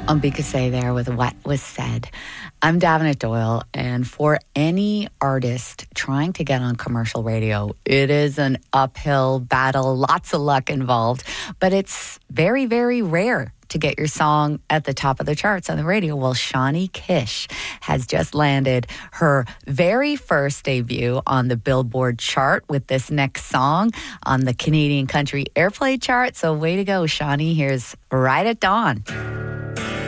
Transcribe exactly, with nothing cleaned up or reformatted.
On Bicasay there with What Was Said. I'm Davenant Doyle, and for any artist trying to get on commercial radio, it is an uphill battle, lots of luck involved, but it's very, very rare to get your song at the top of the charts on the radio. Well, Shawnee Kish has just landed her very first debut on the Billboard chart with this next song on the Canadian Country Airplay chart. So way to go, Shawnee. Here's Right at Dawn.